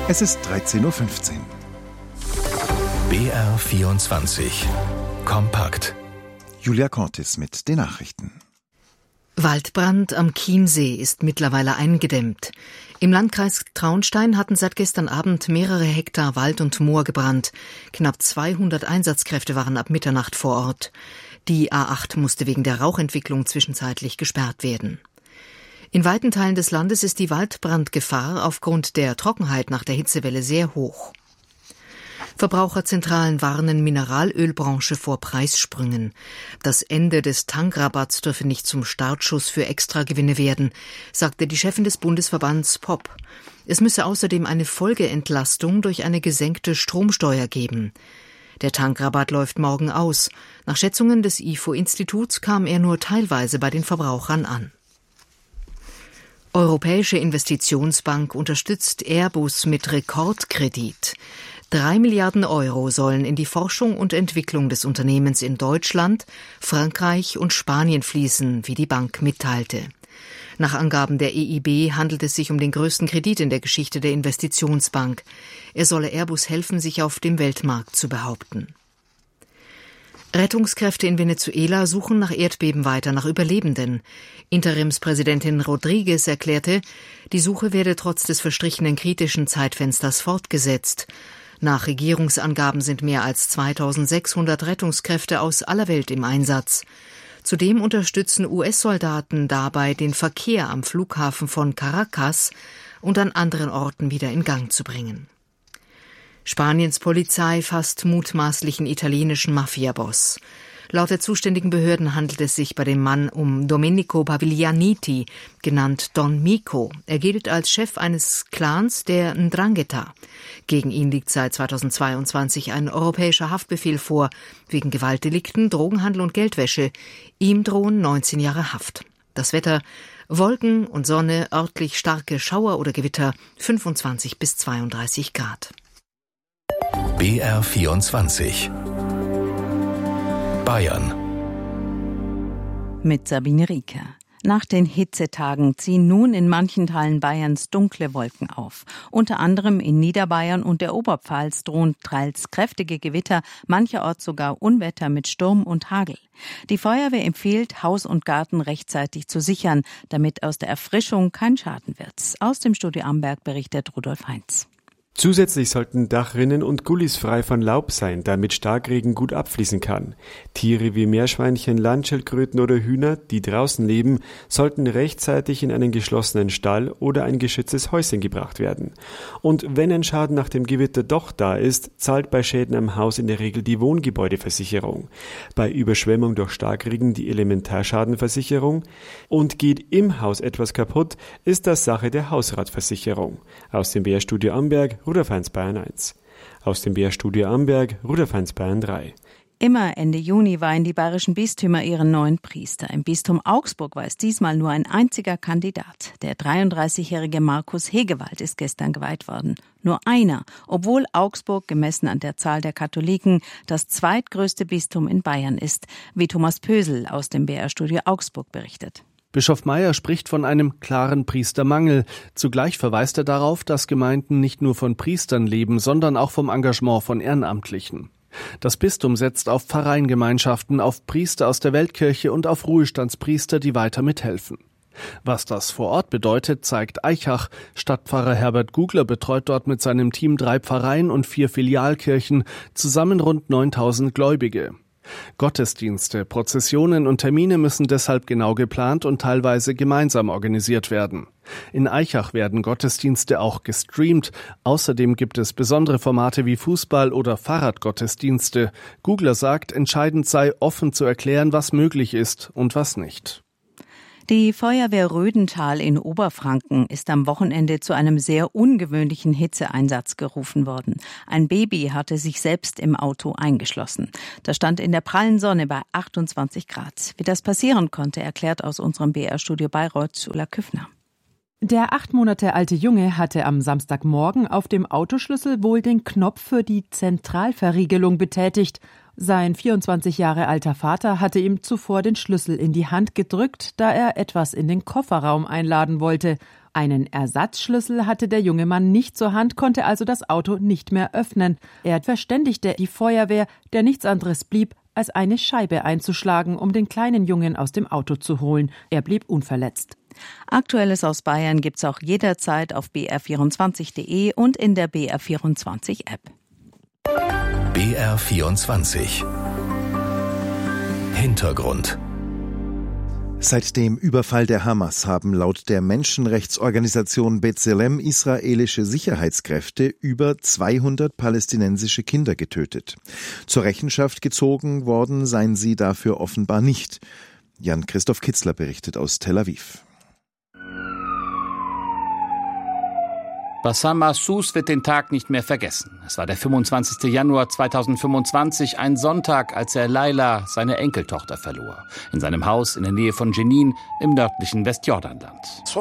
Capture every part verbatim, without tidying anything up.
Es ist dreizehn Uhr fünfzehn. B R vierundzwanzig. Kompakt. Julia Cortis mit den Nachrichten. Waldbrand am Chiemsee ist mittlerweile eingedämmt. Im Landkreis Traunstein hatten seit gestern Abend mehrere Hektar Wald und Moor gebrannt. Knapp zweihundert Einsatzkräfte waren ab Mitternacht vor Ort. Die A acht musste wegen der Rauchentwicklung zwischenzeitlich gesperrt werden. In weiten Teilen des Landes ist die Waldbrandgefahr aufgrund der Trockenheit nach der Hitzewelle sehr hoch. Verbraucherzentralen warnen Mineralölbranche vor Preissprüngen. Das Ende des Tankrabatts dürfe nicht zum Startschuss für Extragewinne werden, sagte die Chefin des Bundesverbands P O P. Es müsse außerdem eine Folgeentlastung durch eine gesenkte Stromsteuer geben. Der Tankrabatt läuft morgen aus. Nach Schätzungen des I F O-Instituts kam er nur teilweise bei den Verbrauchern an. Europäische Investitionsbank unterstützt Airbus mit Rekordkredit. Drei Milliarden Euro sollen in die Forschung und Entwicklung des Unternehmens in Deutschland, Frankreich und Spanien fließen, wie die Bank mitteilte. Nach Angaben der E I B handelt es sich um den größten Kredit in der Geschichte der Investitionsbank. Er solle Airbus helfen, sich auf dem Weltmarkt zu behaupten. Rettungskräfte in Venezuela suchen nach Erdbeben weiter nach Überlebenden. Interimspräsidentin Rodriguez erklärte, die Suche werde trotz des verstrichenen kritischen Zeitfensters fortgesetzt. Nach Regierungsangaben sind mehr als zweitausendsechshundert Rettungskräfte aus aller Welt im Einsatz. Zudem unterstützen U S-Soldaten dabei, den Verkehr am Flughafen von Caracas und an anderen Orten wieder in Gang zu bringen. Spaniens Polizei fasst mutmaßlichen italienischen Mafiaboss. Laut der zuständigen Behörden handelt es sich bei dem Mann um Domenico Paviglianiti, genannt Don Mico. Er gilt als Chef eines Clans der Ndrangheta. Gegen ihn liegt seit zweitausendzweiundzwanzig ein europäischer Haftbefehl vor, wegen Gewaltdelikten, Drogenhandel und Geldwäsche. Ihm drohen neunzehn Jahre Haft. Das Wetter: Wolken und Sonne, örtlich starke Schauer oder Gewitter, fünfundzwanzig bis zweiunddreißig Grad. B R vierundzwanzig. Bayern. Mit Sabine Rieker. Nach den Hitzetagen ziehen nun in manchen Teilen Bayerns dunkle Wolken auf. Unter anderem in Niederbayern und der Oberpfalz drohen teils kräftige Gewitter, mancherorts sogar Unwetter mit Sturm und Hagel. Die Feuerwehr empfiehlt, Haus und Garten rechtzeitig zu sichern, damit aus der Erfrischung kein Schaden wird. Aus dem Studio Amberg berichtet Rudolf Heinz. Zusätzlich sollten Dachrinnen und Gullis frei von Laub sein, damit Starkregen gut abfließen kann. Tiere wie Meerschweinchen, Landschildkröten oder Hühner, die draußen leben, sollten rechtzeitig in einen geschlossenen Stall oder ein geschütztes Häuschen gebracht werden. Und wenn ein Schaden nach dem Gewitter doch da ist, zahlt bei Schäden am Haus in der Regel die Wohngebäudeversicherung. Bei Überschwemmung durch Starkregen die Elementarschadenversicherung. Und geht im Haus etwas kaputt, ist das Sache der Hausratversicherung. Aus dem B R-Studio Amberg, Rudolf Heinz, Bayern eins. Aus dem B R-Studio Amberg, Rudolf Heinz, Bayern drei. Immer Ende Juni weihen die bayerischen Bistümer ihren neuen Priester. Im Bistum Augsburg war es diesmal nur ein einziger Kandidat. Der dreiunddreißigjährige Markus Hegewald ist gestern geweiht worden. Nur einer, obwohl Augsburg gemessen an der Zahl der Katholiken das zweitgrößte Bistum in Bayern ist, wie Thomas Pösel aus dem B R-Studio Augsburg berichtet. Bischof Meyer spricht von einem klaren Priestermangel. Zugleich verweist er darauf, dass Gemeinden nicht nur von Priestern leben, sondern auch vom Engagement von Ehrenamtlichen. Das Bistum setzt auf Pfarreiengemeinschaften, auf Priester aus der Weltkirche und auf Ruhestandspriester, die weiter mithelfen. Was das vor Ort bedeutet, zeigt Aichach. Stadtpfarrer Herbert Gugler betreut dort mit seinem Team drei Pfarreien und vier Filialkirchen, zusammen rund neuntausend Gläubige. Gottesdienste, Prozessionen und Termine müssen deshalb genau geplant und teilweise gemeinsam organisiert werden. In Aichach werden Gottesdienste auch gestreamt. Außerdem gibt es besondere Formate wie Fußball- oder Fahrradgottesdienste. Gugler sagt, entscheidend sei, offen zu erklären, was möglich ist und was nicht. Die Feuerwehr Rödental in Oberfranken ist am Wochenende zu einem sehr ungewöhnlichen Hitzeeinsatz gerufen worden. Ein Baby hatte sich selbst im Auto eingeschlossen. Das stand in der prallen Sonne bei achtundzwanzig Grad. Wie das passieren konnte, erklärt aus unserem B R-Studio Bayreuth Ulla Küffner. Der acht Monate alte Junge hatte am Samstagmorgen auf dem Autoschlüssel wohl den Knopf für die Zentralverriegelung betätigt Sein vierundzwanzig Jahre alter Vater hatte ihm zuvor den Schlüssel in die Hand gedrückt, da er etwas in den Kofferraum einladen wollte. Einen Ersatzschlüssel hatte der junge Mann nicht zur Hand, konnte also das Auto nicht mehr öffnen. Er verständigte die Feuerwehr, der nichts anderes blieb, als eine Scheibe einzuschlagen, um den kleinen Jungen aus dem Auto zu holen. Er blieb unverletzt. Aktuelles aus Bayern gibt's auch jederzeit auf b r vierundzwanzig punkt de und in der B R vierundzwanzig App. B R vierundzwanzig Hintergrund. Seit dem Überfall der Hamas haben laut der Menschenrechtsorganisation B'Tselem israelische Sicherheitskräfte über zweihundert palästinensische Kinder getötet. Zur Rechenschaft gezogen worden seien sie dafür offenbar nicht. Jan-Christoph Kitzler berichtet aus Tel Aviv. Bassam Mahsous wird den Tag nicht mehr vergessen. Es war der fünfundzwanzigster Januar zweitausendfünfundzwanzig, ein Sonntag, als er Laila, seine Enkeltochter, verlor. In seinem Haus in der Nähe von Jenin im nördlichen Westjordanland.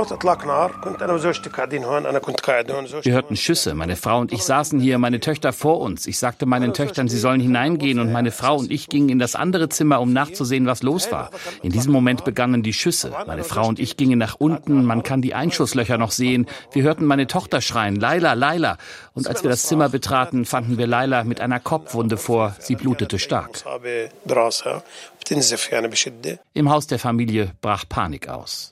Wir hörten Schüsse. Meine Frau und ich saßen hier, meine Töchter vor uns. Ich sagte meinen Töchtern, sie sollen hineingehen, und meine Frau und ich gingen in das andere Zimmer, um nachzusehen, was los war. In diesem Moment begannen die Schüsse. Meine Frau und ich gingen nach unten. Man kann die Einschusslöcher noch sehen. Wir hörten meine Tochter schreien, Laila, Laila. Und als wir das Zimmer betraten, fanden wir Laila mit einer Kopfwunde vor. Sie blutete stark. Im Haus der Familie brach Panik aus.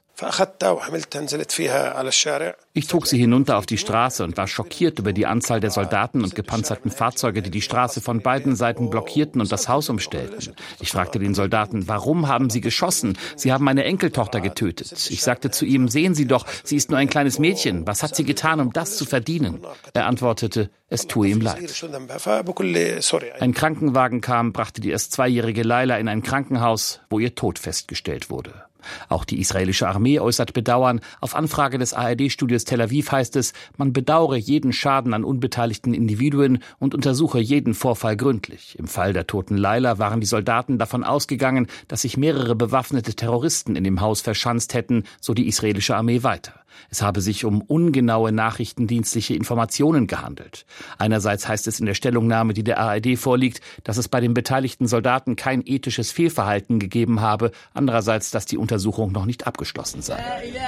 Ich trug sie hinunter auf die Straße und war schockiert über die Anzahl der Soldaten und gepanzerten Fahrzeuge, die die Straße von beiden Seiten blockierten und das Haus umstellten. Ich fragte den Soldaten, warum haben sie geschossen? Sie haben meine Enkeltochter getötet. Ich sagte zu ihm, sehen Sie doch, sie ist nur ein kleines Mädchen. Was hat sie getan, um das zu verdienen? Er antwortete, es tue ihm leid. Ein Krankenwagen kam, brachte die erst zweijährige Laila in ein Krankenhaus, wo ihr Tod festgestellt wurde. Auch die israelische Armee äußert Bedauern. Auf Anfrage des A R D-Studios Tel Aviv heißt es, man bedauere jeden Schaden an unbeteiligten Individuen und untersuche jeden Vorfall gründlich. Im Fall der toten Laila waren die Soldaten davon ausgegangen, dass sich mehrere bewaffnete Terroristen in dem Haus verschanzt hätten, so die israelische Armee weiter. Es habe sich um ungenaue nachrichtendienstliche Informationen gehandelt. Einerseits heißt es in der Stellungnahme, die der A R D vorliegt, dass es bei den beteiligten Soldaten kein ethisches Fehlverhalten gegeben habe. Andererseits, dass die Untersuchung noch nicht abgeschlossen sei.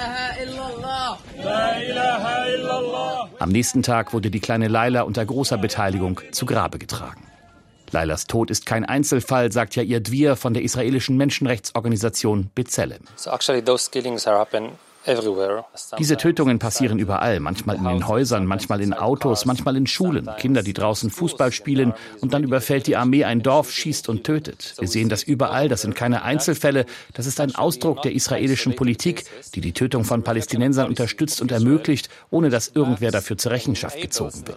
Am nächsten Tag wurde die kleine Laila unter großer Beteiligung zu Grabe getragen. Lailas Tod ist kein Einzelfall, sagt Yair Dvir von der israelischen Menschenrechtsorganisation B'Tselem. So actually those killings are happen everywhere. Diese Tötungen passieren überall, manchmal in den Häusern, manchmal in Autos, manchmal in Schulen. Kinder, die draußen Fußball spielen, und dann überfällt die Armee ein Dorf, schießt und tötet. Wir sehen das überall, das sind keine Einzelfälle, das ist ein Ausdruck der israelischen Politik, die die Tötung von Palästinensern unterstützt und ermöglicht, ohne dass irgendwer dafür zur Rechenschaft gezogen wird.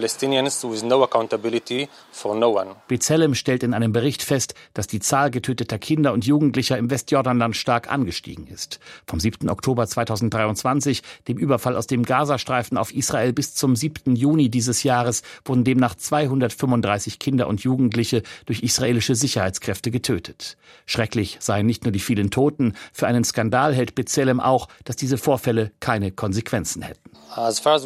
B'Tselem stellt in einem Bericht fest, dass die Zahl getöteter Kinder und Jugendlicher im Westjordanland stark angestiegen ist. Vom siebten Oktober zweitausenddreiundzwanzig, dem Überfall aus dem Gazastreifen auf Israel, bis zum siebten Juni dieses Jahres wurden demnach zweihundertfünfunddreißig Kinder und Jugendliche durch israelische Sicherheitskräfte getötet. Schrecklich seien nicht nur die vielen Toten, für einen Skandal hält B'Tselem auch, dass diese Vorfälle keine Konsequenzen hätten. Soweit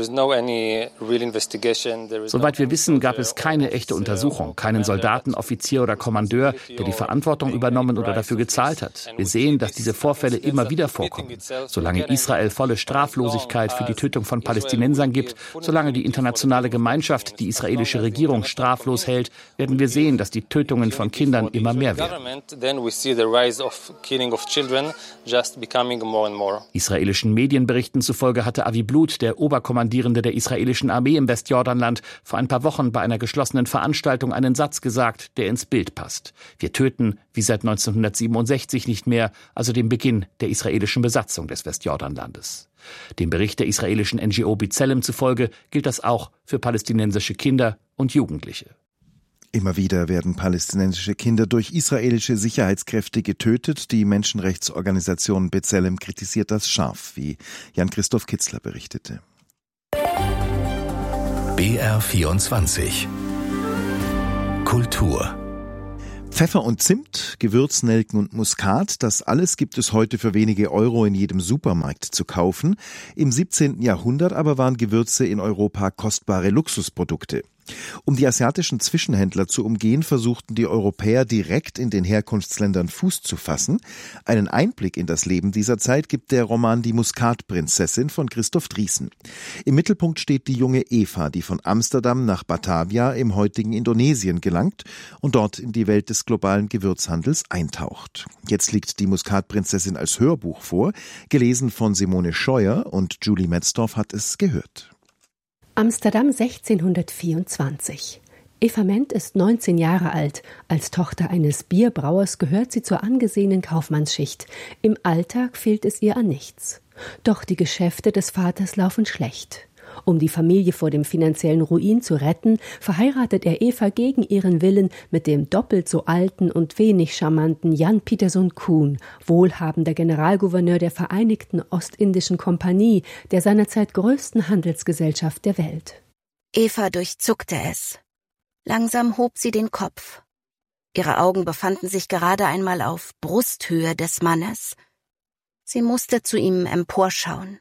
wir wissen, gab es keine echte Untersuchung, keinen Soldaten, Offizier oder Kommandeur, der die Verantwortung übernommen oder dafür gezahlt hat. Wir sehen, dass diese Vorfälle immer wieder vorkommen. Solange Israel volle Straflosigkeit für die Tötung von Palästinensern gibt, solange die internationale Gemeinschaft die israelische Regierung straflos hält, werden wir sehen, dass die Tötungen von Kindern immer mehr werden. Israelischen Medienberichten zufolge hatte Avi Blut, der Oberkommandierende der israelischen Armee im Westjordanland, vor ein paar Wochen bei einer geschlossenen Veranstaltung einen Satz gesagt, der ins Bild passt. Wir töten wie seit neunzehnhundertsiebenundsechzig nicht mehr, also dem Beginn der israelischen Besatzung des Westjordanlandes. Dem Bericht der israelischen N G O B'Tselem zufolge gilt das auch für palästinensische Kinder und Jugendliche. Immer wieder werden palästinensische Kinder durch israelische Sicherheitskräfte getötet. Die Menschenrechtsorganisation B'Tselem kritisiert das scharf, wie Jan-Christoph Kitzler berichtete. B R vierundzwanzig Kultur. Pfeffer und Zimt, Gewürznelken und Muskat, das alles gibt es heute für wenige Euro in jedem Supermarkt zu kaufen. Im siebzehnten Jahrhundert aber waren Gewürze in Europa kostbare Luxusprodukte. Um die asiatischen Zwischenhändler zu umgehen, versuchten die Europäer direkt in den Herkunftsländern Fuß zu fassen. Einen Einblick in das Leben dieser Zeit gibt der Roman Die Muskatprinzessin von Christoph Driessen. Im Mittelpunkt steht die junge Eva, die von Amsterdam nach Batavia im heutigen Indonesien gelangt und dort in die Welt des globalen Gewürzhandels eintaucht. Jetzt liegt Die Muskatprinzessin als Hörbuch vor, gelesen von Simone Scheuer, und Julie Metzdorf hat es gehört. Amsterdam sechzehnhundertvierundzwanzig. Eva Ment ist neunzehn Jahre alt. Als Tochter eines Bierbrauers gehört sie zur angesehenen Kaufmannsschicht. Im Alltag fehlt es ihr an nichts. Doch die Geschäfte des Vaters laufen schlecht. Um die Familie vor dem finanziellen Ruin zu retten, verheiratet er Eva gegen ihren Willen mit dem doppelt so alten und wenig charmanten Jan Pieterszoon Koen, wohlhabender Generalgouverneur der Vereinigten Ostindischen Kompanie, der seinerzeit größten Handelsgesellschaft der Welt. Eva durchzuckte es. Langsam hob sie den Kopf. Ihre Augen befanden sich gerade einmal auf Brusthöhe des Mannes. Sie musste zu ihm emporschauen.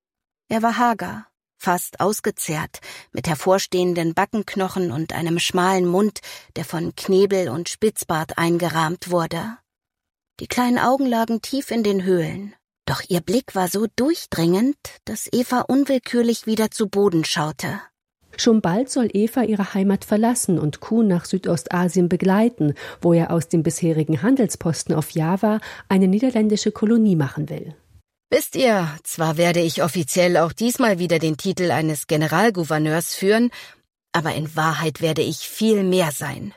Er war hager, fast ausgezehrt, mit hervorstehenden Backenknochen und einem schmalen Mund, der von Knebel und Spitzbart eingerahmt wurde. Die kleinen Augen lagen tief in den Höhlen, doch ihr Blick war so durchdringend, dass Eva unwillkürlich wieder zu Boden schaute. Schon bald soll Eva ihre Heimat verlassen und Koen nach Südostasien begleiten, wo er aus dem bisherigen Handelsposten auf Java eine niederländische Kolonie machen will. Wisst ihr, zwar werde ich offiziell auch diesmal wieder den Titel eines Generalgouverneurs führen, aber in Wahrheit werde ich viel mehr sein.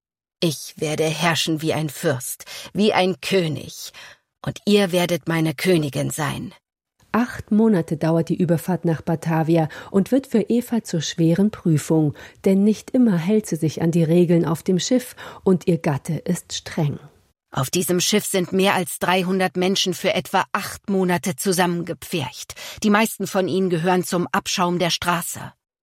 Ich werde herrschen wie ein Fürst, wie ein König, und ihr werdet meine Königin sein. Acht Monate dauert die Überfahrt nach Batavia und wird für Eva zur schweren Prüfung, denn nicht immer hält sie sich an die Regeln auf dem Schiff und ihr Gatte ist streng. Auf diesem Schiff sind mehr als dreihundert Menschen für etwa acht Monate zusammengepfercht. Die meisten von ihnen gehören zum Abschaum der Straße.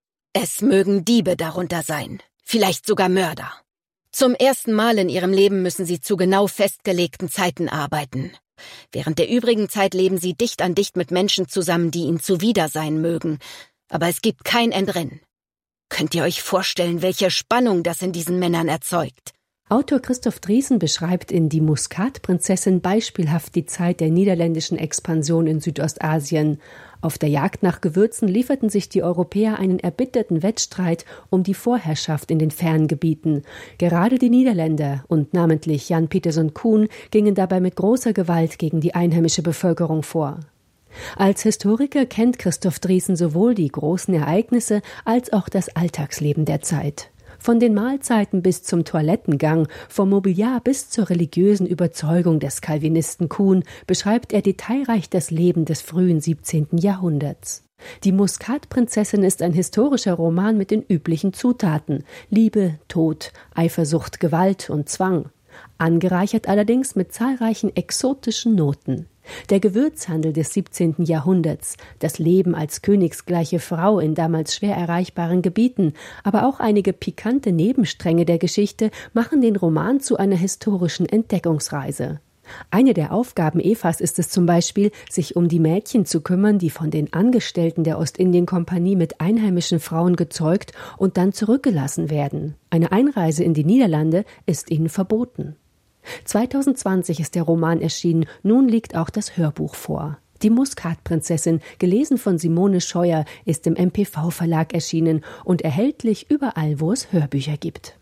Es mögen Diebe darunter sein, vielleicht sogar Mörder. Zum ersten Mal in ihrem Leben müssen sie zu genau festgelegten Zeiten arbeiten. Während der übrigen Zeit leben sie dicht an dicht mit Menschen zusammen, die ihnen zuwider sein mögen. Aber es gibt kein Entrinnen. Könnt ihr euch vorstellen, welche Spannung das in diesen Männern erzeugt? Autor Christoph Driessen beschreibt in Die Muskatprinzessin beispielhaft die Zeit der niederländischen Expansion in Südostasien. Auf der Jagd nach Gewürzen lieferten sich die Europäer einen erbitterten Wettstreit um die Vorherrschaft in den fernen Gebieten. Gerade die Niederländer und namentlich Jan Pieterszoon Koen gingen dabei mit großer Gewalt gegen die einheimische Bevölkerung vor. Als Historiker kennt Christoph Driessen sowohl die großen Ereignisse als auch das Alltagsleben der Zeit. Von den Mahlzeiten bis zum Toilettengang, vom Mobiliar bis zur religiösen Überzeugung des Calvinisten Koen beschreibt er detailreich das Leben des frühen siebzehnten Jahrhunderts. Die Muskatprinzessin ist ein historischer Roman mit den üblichen Zutaten: Liebe, Tod, Eifersucht, Gewalt und Zwang. Angereichert allerdings mit zahlreichen exotischen Noten. Der Gewürzhandel des siebzehnten Jahrhunderts, das Leben als königsgleiche Frau in damals schwer erreichbaren Gebieten, aber auch einige pikante Nebenstränge der Geschichte machen den Roman zu einer historischen Entdeckungsreise. Eine der Aufgaben Evas ist es zum Beispiel, sich um die Mädchen zu kümmern, die von den Angestellten der Ostindien-Kompanie mit einheimischen Frauen gezeugt und dann zurückgelassen werden. Eine Einreise in die Niederlande ist ihnen verboten. zweitausendzwanzig ist der Roman erschienen, nun liegt auch das Hörbuch vor. Die Muskatprinzessin, gelesen von Simone Scheuer, ist im M P V-Verlag erschienen und erhältlich überall, wo es Hörbücher gibt.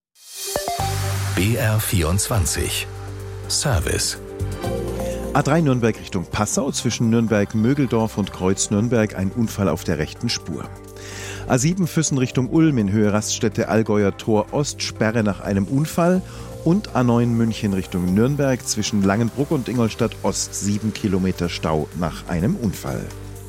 B R vierundzwanzig Service. A drei Nürnberg Richtung Passau, zwischen Nürnberg-Mögeldorf und Kreuz-Nürnberg ein Unfall auf der rechten Spur. A sieben Füssen Richtung Ulm in Höhe Raststätte Allgäuer Tor Ost, Sperre nach einem Unfall. Und A neun München Richtung Nürnberg zwischen Langenbruck und Ingolstadt Ost sieben Kilometer Stau nach einem Unfall.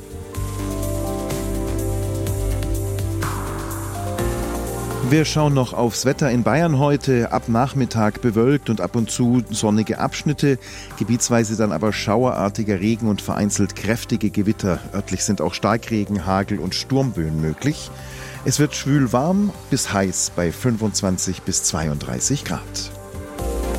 Wir schauen noch aufs Wetter in Bayern heute. Ab Nachmittag bewölkt und ab und zu sonnige Abschnitte. Gebietsweise dann aber schauerartiger Regen und vereinzelt kräftige Gewitter. Örtlich sind auch Starkregen, Hagel und Sturmböen möglich. Es wird schwül warm bis heiß bei fünfundzwanzig bis zweiunddreißig Grad.